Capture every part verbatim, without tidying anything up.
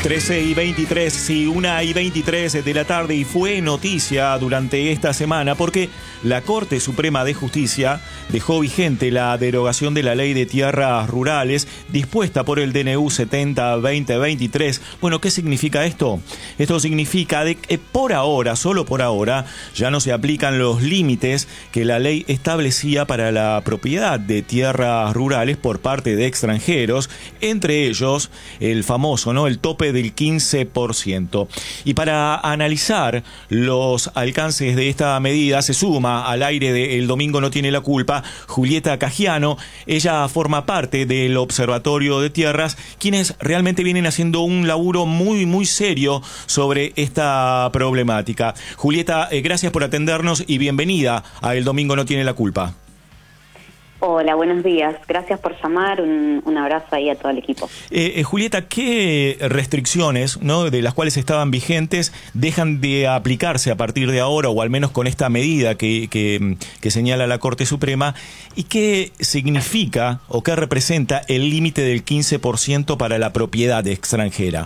trece y veintitrés, sí, una y veintitrés de la tarde, y fue noticia durante esta semana porque la Corte Suprema de Justicia dejó vigente la derogación de la Ley de Tierras Rurales dispuesta por el D N U setenta barra veinte veintitrés. Bueno, ¿qué significa esto? Esto significa de que por ahora, solo por ahora, ya no se aplican los límites que la ley establecía para la propiedad de tierras rurales por parte de extranjeros, entre ellos el famoso, ¿no?, el tope del quince por ciento. Y para analizar los alcances de esta medida se suma al aire de El Domingo No Tiene la Culpa Julieta Cajiano. Ella forma parte del Observatorio de Tierras, quienes realmente vienen haciendo un laburo muy muy serio sobre esta problemática. Julieta, eh, gracias por atendernos y bienvenida a El Domingo No Tiene la Culpa. Hola, buenos días. Gracias por llamar. Un, un abrazo ahí a todo el equipo. Eh, eh, Julieta, ¿qué restricciones, ¿no?, de las cuales estaban vigentes dejan de aplicarse a partir de ahora, o al menos con esta medida que, que, que señala la Corte Suprema? ¿Y qué significa o qué representa el límite del quince por ciento para la propiedad extranjera?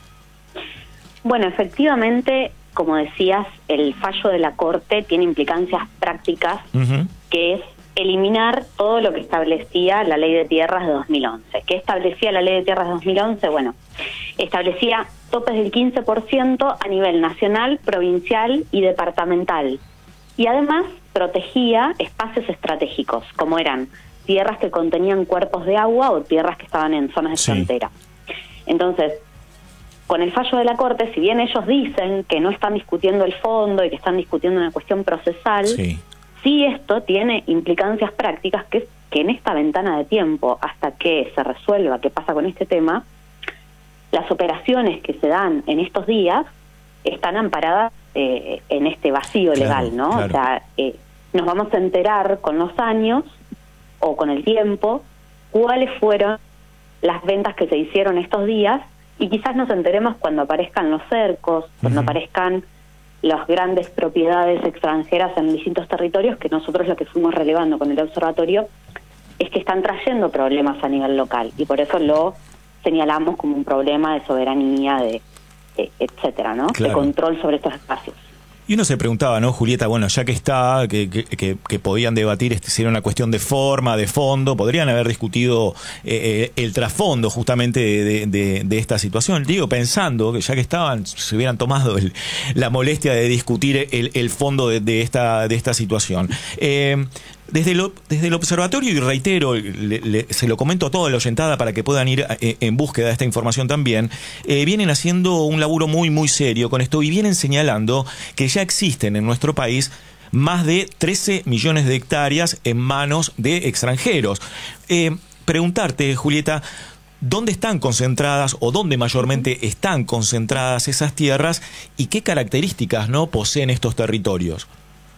Bueno, efectivamente, como decías, el fallo de la Corte tiene implicancias prácticas, uh-huh. que es eliminar todo lo que establecía la Ley de Tierras de dos mil once. ¿Qué establecía la Ley de Tierras de dos mil once? Bueno, establecía topes del quince por ciento a nivel nacional, provincial y departamental. Y además protegía espacios estratégicos, como eran tierras que contenían cuerpos de agua o tierras que estaban en zonas de sí. frontera. Entonces, con el fallo de la Corte, si bien ellos dicen que no están discutiendo el fondo y que están discutiendo una cuestión procesal, sí. Sí, esto tiene implicancias prácticas, que es que en esta ventana de tiempo, hasta que se resuelva qué pasa con este tema, las operaciones que se dan en estos días están amparadas eh, en este vacío claro, legal, ¿no? Claro. O sea, eh, nos vamos a enterar con los años o con el tiempo cuáles fueron las ventas que se hicieron estos días, y quizás nos enteremos cuando aparezcan los cercos, cuando uh-huh. aparezcan las grandes propiedades extranjeras en distintos territorios, que nosotros lo que fuimos relevando con el observatorio es que están trayendo problemas a nivel local, y por eso lo señalamos como un problema de soberanía, de, de etcétera, ¿no? Claro. De control sobre estos espacios. Y uno se preguntaba, ¿no, Julieta? Bueno, ya que está, que, que, que, que podían debatir este, si era una cuestión de forma, de fondo, podrían haber discutido eh, el trasfondo justamente de, de, de esta situación. Digo, pensando que ya que estaban, se hubieran tomado el, la molestia de discutir el, el fondo de, de, esta, de esta situación. Eh, Desde el, desde el observatorio, y reitero, le, le, se lo comento a toda la oyentada para que puedan ir eh, en búsqueda de esta información también, eh, vienen haciendo un laburo muy muy serio con esto, y vienen señalando que ya existen en nuestro país más de trece millones de hectáreas en manos de extranjeros. Eh, preguntarte, Julieta, ¿dónde están concentradas o dónde mayormente están concentradas esas tierras, y qué características, ¿no?, poseen estos territorios?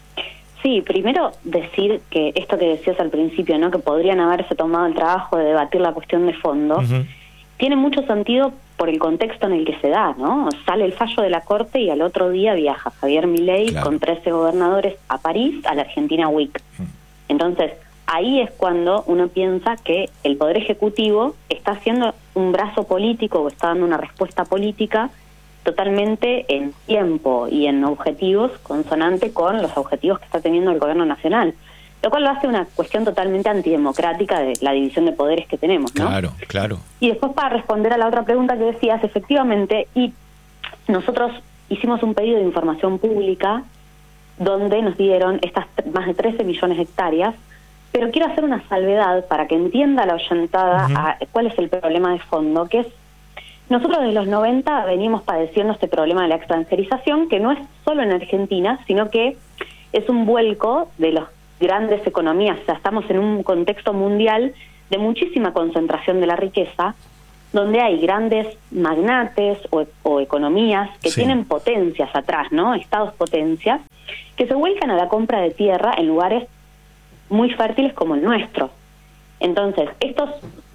Sí, primero decir que esto que decías al principio, ¿no?, que podrían haberse tomado el trabajo de debatir la cuestión de fondo, uh-huh. tiene mucho sentido por el contexto en el que se da, ¿no? Sale el fallo de la Corte y al otro día viaja Javier Milei claro. con trece gobernadores a París, a la Argentina Week. Uh-huh. Entonces, ahí es cuando uno piensa que el Poder Ejecutivo está haciendo un brazo político o está dando una respuesta política totalmente en tiempo y en objetivos consonante con los objetivos que está teniendo el gobierno nacional, lo cual lo hace una cuestión totalmente antidemocrática de la división de poderes que tenemos, ¿no? Claro, claro. Y después, para responder a la otra pregunta que decías, efectivamente, y nosotros hicimos un pedido de información pública donde nos dieron estas más de trece millones de hectáreas, pero quiero hacer una salvedad para que entienda la oyentada uh-huh. a cuál es el problema de fondo, que es: nosotros desde los noventa venimos padeciendo este problema de la extranjerización, que no es solo en Argentina, sino que es un vuelco de las grandes economías. O sea, estamos en un contexto mundial de muchísima concentración de la riqueza, donde hay grandes magnates o, o economías que sí. tienen potencias atrás, ¿no? Estados potencias, que se vuelcan a la compra de tierra en lugares muy fértiles como el nuestro. Entonces, esto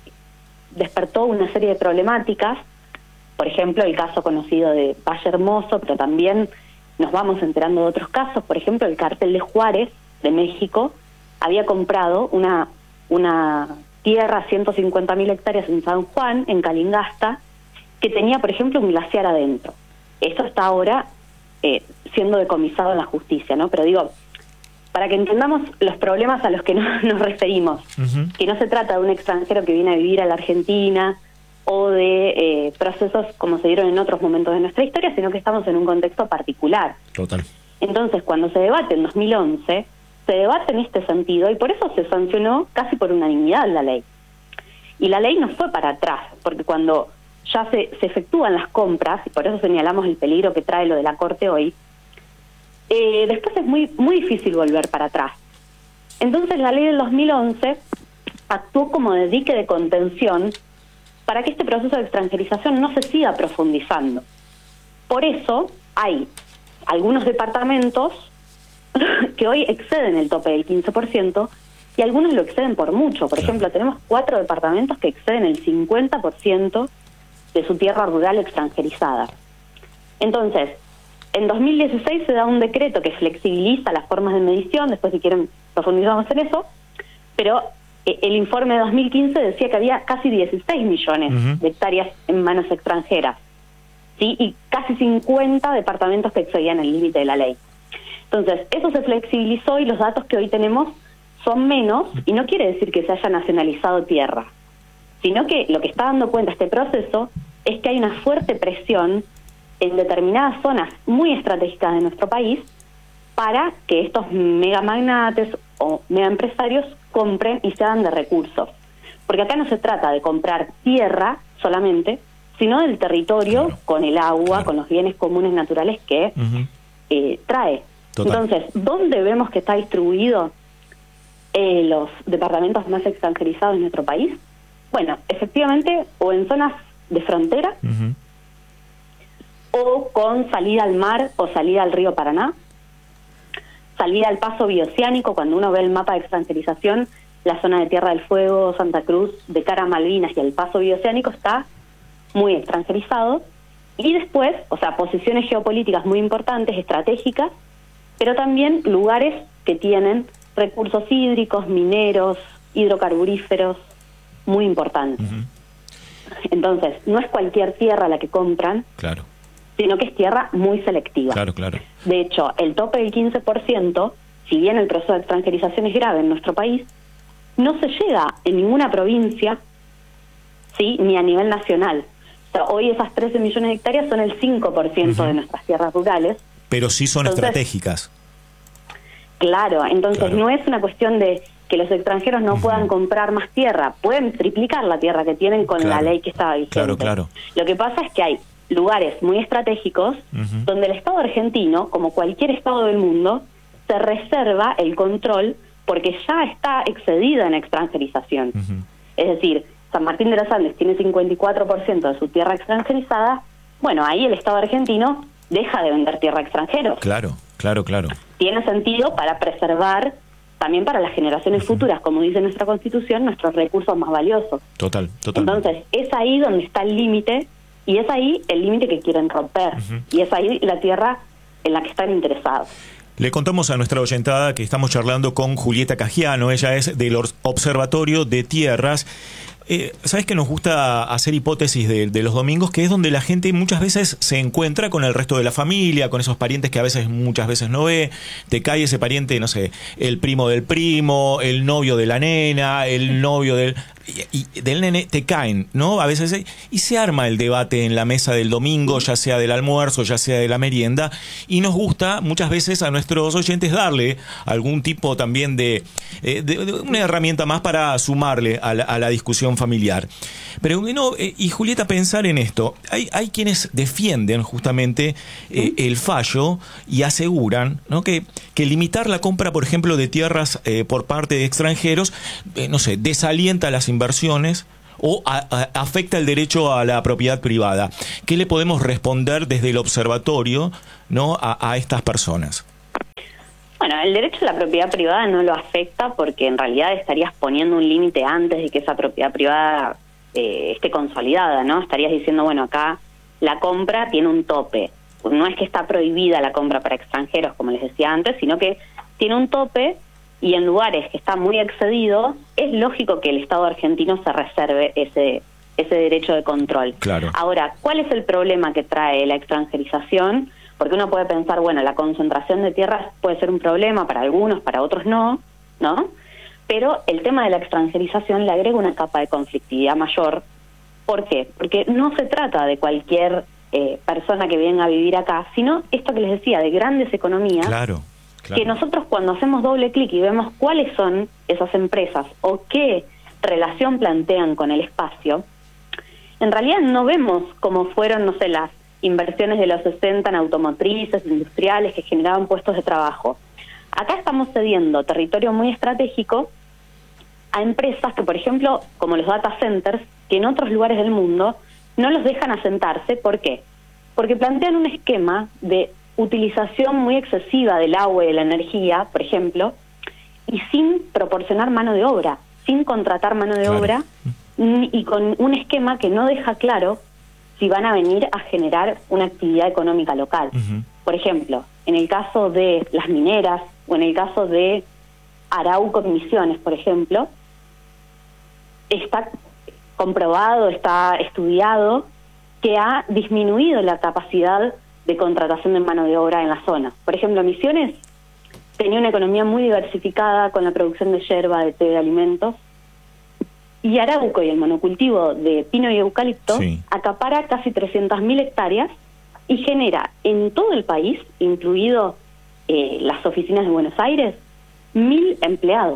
despertó una serie de problemáticas. Por ejemplo, el caso conocido de Valle Hermoso, pero también nos vamos enterando de otros casos. Por ejemplo, el Cártel de Juárez, de México, había comprado una, una tierra, ciento cincuenta mil hectáreas en San Juan, en Calingasta, que tenía, por ejemplo, un glaciar adentro. Esto está ahora eh, siendo decomisado en la justicia, ¿no? Pero digo, para que entendamos los problemas a los que no, nos referimos, uh-huh. que no se trata de un extranjero que viene a vivir a la Argentina o de eh, procesos como se dieron en otros momentos de nuestra historia, sino que estamos en un contexto particular. Total. Entonces, cuando se debate en dos mil once, se debate en este sentido y por eso se sancionó casi por unanimidad la ley. Y la ley no fue para atrás, porque cuando ya se, se efectúan las compras, y por eso señalamos el peligro que trae lo de la Corte hoy, eh, después es muy, muy difícil volver para atrás. Entonces la ley del dos mil once actuó como de dique de contención para que este proceso de extranjerización no se siga profundizando. Por eso hay algunos departamentos que hoy exceden el tope del quince por ciento y algunos lo exceden por mucho. Por claro. ejemplo, tenemos cuatro departamentos que exceden el cincuenta por ciento de su tierra rural extranjerizada. Entonces, en dos mil dieciséis se da un decreto que flexibiliza las formas de medición, después si quieren profundizamos en eso, pero el informe de dos mil quince decía que había casi dieciséis millones uh-huh. de hectáreas en manos extranjeras, ¿sí? Y casi cincuenta departamentos que excedían el límite de la ley. Entonces, eso se flexibilizó y los datos que hoy tenemos son menos, y no quiere decir que se haya nacionalizado tierra, sino que lo que está dando cuenta este proceso es que hay una fuerte presión en determinadas zonas muy estratégicas de nuestro país para que estos megamagnates o megaempresarios compren y se hagan de recursos. Porque acá no se trata de comprar tierra solamente, sino del territorio claro. con el agua, claro. con los bienes comunes naturales que uh-huh. eh, trae. Total. Entonces, ¿dónde vemos que está distribuido eh, los departamentos más extranjerizados en nuestro país? Bueno, efectivamente, o en zonas de frontera, uh-huh. o con salida al mar o salida al río Paraná, salida al paso bioceánico. Cuando uno ve el mapa de extranjerización, la zona de Tierra del Fuego, Santa Cruz, de cara a Malvinas y el paso bioceánico está muy extranjerizado. Y después, o sea, posiciones geopolíticas muy importantes, estratégicas, pero también lugares que tienen recursos hídricos, mineros, hidrocarburíferos, muy importantes. Uh-huh. Entonces, no es cualquier tierra la que compran, claro. sino que es tierra muy selectiva. Claro, claro. De hecho, el tope del quince por ciento, si bien el proceso de extranjerización es grave en nuestro país, no se llega en ninguna provincia, ¿sí? ni a nivel nacional. O sea, hoy esas trece millones de hectáreas son el cinco por ciento uh-huh. de nuestras tierras rurales. Pero sí son entonces, estratégicas. Claro, entonces claro. no es una cuestión de que los extranjeros no uh-huh. puedan comprar más tierra, pueden triplicar la tierra que tienen con claro. la ley que estaba vigente. Claro, claro. Lo que pasa es que hay lugares muy estratégicos uh-huh. donde el Estado argentino, como cualquier Estado del mundo, se reserva el control porque ya está excedida en extranjerización. Uh-huh. Es decir, San Martín de los Andes tiene cincuenta y cuatro por ciento de su tierra extranjerizada, bueno, ahí el Estado argentino deja de vender tierra a extranjeros. Claro, claro, claro. Tiene sentido para preservar también para las generaciones uh-huh. futuras, como dice nuestra Constitución, nuestros recursos más valiosos. Total, total. Entonces, es ahí donde está el límite, y es ahí el límite que quieren romper, uh-huh. y es ahí la tierra en la que están interesados. Le contamos a nuestra oyentada que estamos charlando con Julieta Cagiano. Ella es del Observatorio de Tierras. Eh, ¿Sabes que nos gusta hacer hipótesis de, de los domingos? Que es donde la gente muchas veces se encuentra con el resto de la familia, con esos parientes que a veces, muchas veces no ve. Te cae ese pariente, no sé, el primo del primo, el novio de la nena, el novio del... Y, y del nene te caen, ¿no? A veces, y se arma el debate en la mesa del domingo, ya sea del almuerzo, ya sea de la merienda, y nos gusta muchas veces a nuestros oyentes darle algún tipo también de, de, de una herramienta más para sumarle a la, a la discusión familiar. Pero no, eh, y Julieta, pensar en esto, hay, hay quienes defienden justamente eh, el fallo y aseguran, ¿no? que, que limitar la compra, por ejemplo, de tierras eh, por parte de extranjeros, eh, no sé, desalienta las inversiones o a, a, afecta el derecho a la propiedad privada. ¿Qué le podemos responder desde el observatorio, ¿no? a, a estas personas? Bueno, el derecho a la propiedad privada no lo afecta porque en realidad estarías poniendo un límite antes de que esa propiedad privada eh, esté consolidada, ¿no? Estarías diciendo, bueno, acá la compra tiene un tope. No es que está prohibida la compra para extranjeros, como les decía antes, sino que tiene un tope. Y en lugares que están muy excedidos, es lógico que el Estado argentino se reserve ese ese derecho de control. Claro. Ahora, ¿cuál es el problema que trae la extranjerización? Porque uno puede pensar, bueno, la concentración de tierras puede ser un problema para algunos, para otros no, ¿no? Pero el tema de la extranjerización le agrega una capa de conflictividad mayor. ¿Por qué? Porque no se trata de cualquier eh, persona que venga a vivir acá, sino esto que les decía, de grandes economías. Claro, claro. Que nosotros cuando hacemos doble clic y vemos cuáles son esas empresas o qué relación plantean con el espacio, en realidad no vemos cómo fueron, no sé, las inversiones de los sesenta en automotrices, industriales, que generaban puestos de trabajo. Acá estamos cediendo territorio muy estratégico a empresas que, por ejemplo, como los data centers, que en otros lugares del mundo no los dejan asentarse. ¿Por qué? Porque plantean un esquema de utilización muy excesiva del agua y de la energía, por ejemplo, y sin proporcionar mano de obra, sin contratar mano de claro. obra, y con un esquema que no deja claro si van a venir a generar una actividad económica local. Uh-huh. Por ejemplo, en el caso de las mineras o en el caso de Arauco Misiones, por ejemplo, está comprobado, está estudiado que ha disminuido la capacidad de contratación de mano de obra en la zona. Por ejemplo, Misiones tenía una economía muy diversificada con la producción de yerba, de té, de alimentos, y Arauco y el monocultivo de pino y eucalipto sí. acapara casi trescientas mil hectáreas y genera en todo el país, incluido eh, las oficinas de Buenos Aires, mil empleados.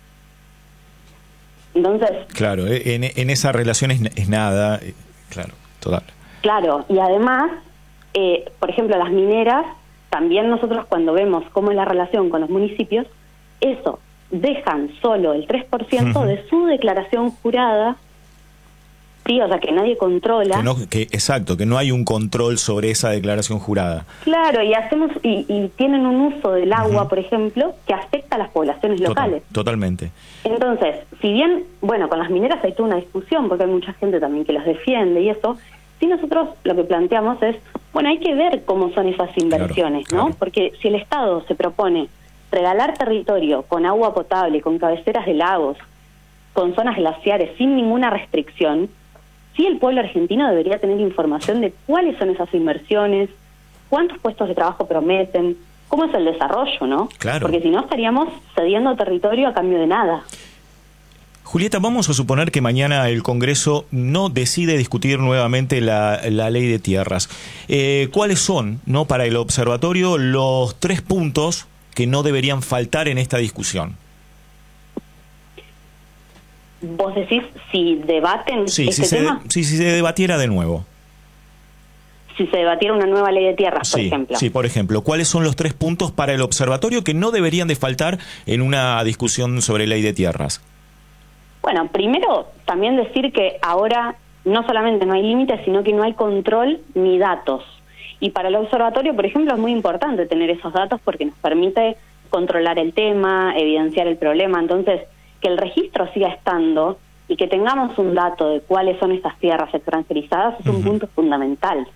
Entonces... Claro, en, en esa relación es, es nada, eh, claro, total. Claro, y además, eh, por ejemplo, las mineras, también nosotros cuando vemos cómo es la relación con los municipios, eso... dejan solo el tres por ciento uh-huh. de su declaración jurada, sí, o sea, que nadie controla. Que no, que, exacto, que no hay un control sobre esa declaración jurada. Claro, y hacemos y, y tienen un uso del agua, uh-huh. por ejemplo, que afecta a las poblaciones Total, locales. Totalmente. Entonces, si bien, bueno, con las mineras hay toda una discusión, porque hay mucha gente también que las defiende y eso, sí nosotros lo que planteamos es, bueno, hay que ver cómo son esas inversiones, claro, ¿no? Claro. Porque si el Estado se propone regalar territorio con agua potable, con cabeceras de lagos, con zonas glaciares, sin ninguna restricción, sí el pueblo argentino debería tener información de cuáles son esas inversiones, cuántos puestos de trabajo prometen, cómo es el desarrollo, ¿no? Claro. Porque si no estaríamos cediendo territorio a cambio de nada. Julieta, vamos a suponer que mañana el Congreso no decide discutir nuevamente la, la ley de tierras. Eh, ¿Cuáles son, no, para el observatorio, los tres puntos que no deberían faltar en esta discusión? ¿Vos decís si debaten sí, este si se, tema? Sí, si se debatiera de nuevo. Si se debatiera una nueva ley de tierras, por sí, ejemplo. Sí, por ejemplo. ¿Cuáles son los tres puntos para el observatorio que no deberían de faltar en una discusión sobre ley de tierras? Bueno, primero también decir que ahora no solamente no hay límites, sino que no hay control ni datos. Y para el observatorio, por ejemplo, es muy importante tener esos datos porque nos permite controlar el tema, evidenciar el problema. Entonces, que el registro siga estando y que tengamos un dato de cuáles son estas tierras extranjerizadas es uh-huh. un punto fundamental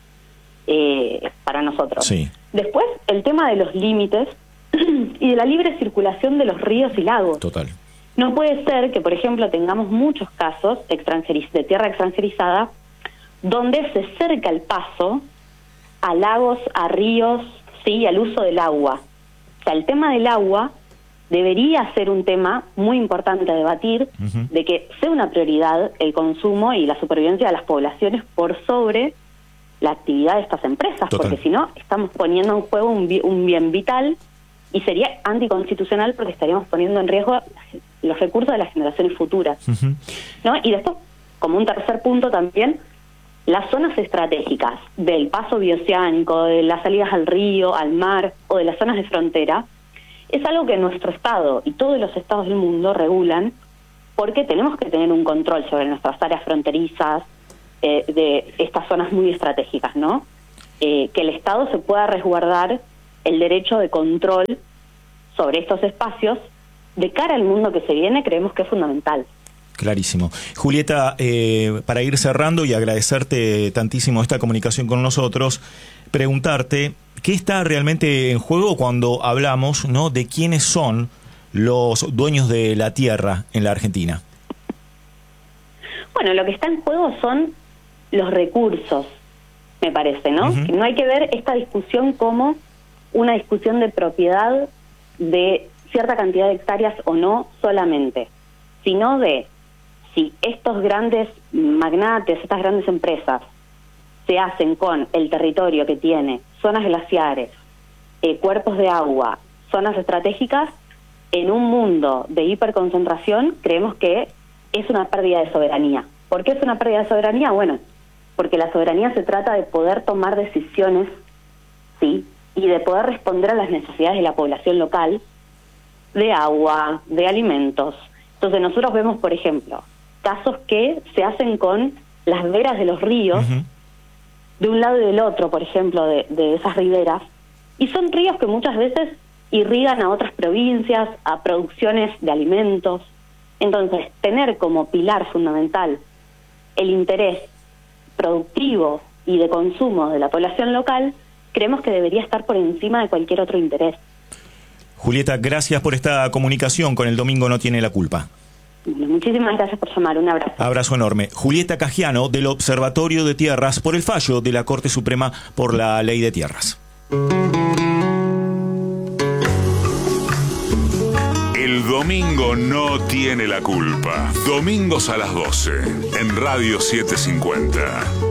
eh, para nosotros. Sí. Después, el tema de los límites y de la libre circulación de los ríos y lagos. Total. No puede ser que, por ejemplo, tengamos muchos casos extranjeriz- de tierra extranjerizada donde se cerca el paso a lagos, a ríos, sí, al uso del agua. O sea, el tema del agua debería ser un tema muy importante a debatir, uh-huh. de que sea una prioridad el consumo y la supervivencia de las poblaciones por sobre la actividad de estas empresas, Total. Porque si no, estamos poniendo en juego un bien, un bien vital y sería anticonstitucional porque estaríamos poniendo en riesgo los recursos de las generaciones futuras. Uh-huh. ¿No? Y después, como un tercer punto también, las zonas estratégicas del paso bioceánico, de las salidas al río, al mar o de las zonas de frontera, es algo que nuestro Estado y todos los estados del mundo regulan porque tenemos que tener un control sobre nuestras áreas fronterizas, eh, de estas zonas muy estratégicas, ¿no? Eh, que el Estado se pueda resguardar el derecho de control sobre estos espacios de cara al mundo que se viene, creemos que es fundamental. Clarísimo. Julieta, eh, para ir cerrando y agradecerte tantísimo esta comunicación con nosotros, preguntarte qué está realmente en juego cuando hablamos, ¿no?, de quiénes son los dueños de la tierra en la Argentina. Bueno, lo que está en juego son los recursos, me parece, ¿no? Uh-huh. No hay que ver esta discusión como una discusión de propiedad de cierta cantidad de hectáreas o no solamente, sino de si estos grandes magnates, estas grandes empresas, se hacen con el territorio que tiene zonas glaciares, eh, cuerpos de agua, zonas estratégicas, en un mundo de hiperconcentración, creemos que es una pérdida de soberanía. ¿Por qué es una pérdida de soberanía? Bueno, porque la soberanía se trata de poder tomar decisiones, sí, y de poder responder a las necesidades de la población local, de agua, de alimentos. Entonces nosotros vemos, por ejemplo, casos que se hacen con las veras de los ríos, uh-huh. de un lado y del otro, por ejemplo, de, de esas riberas, y son ríos que muchas veces irrigan a otras provincias, a producciones de alimentos. Entonces, tener como pilar fundamental el interés productivo y de consumo de la población local, creemos que debería estar por encima de cualquier otro interés. Julieta, gracias por esta comunicación con El Domingo No Tiene la Culpa. Bueno, muchísimas gracias por llamar, un abrazo. Abrazo enorme. Julieta Cajiano, del Observatorio de Tierras, por el fallo de la Corte Suprema por la Ley de Tierras. El Domingo No Tiene la Culpa. Domingos a las doce, en Radio setecientos cincuenta.